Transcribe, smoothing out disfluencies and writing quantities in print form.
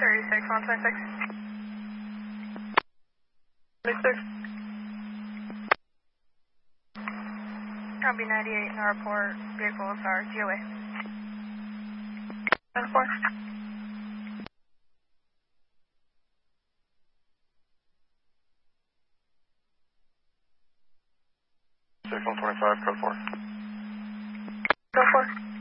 36, 126. 36. Copy 98 in the report. Vehicles are GOA. 10-4. 125, code 4. Go 4.